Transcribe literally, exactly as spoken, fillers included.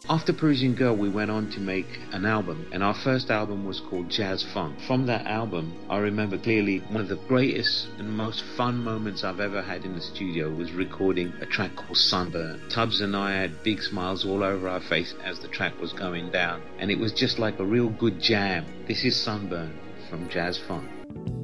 After Parisian Girl, we went on to make an album, and our first album was called Jazz Funk. From that album, I remember clearly one of the greatest and most fun moments I've ever had in the studio was recording a track called Sunburn. Tubbs and I had big smiles all over our face as the track was going down, and it was just like a real good jam. This is Sunburn from Jazz Funk.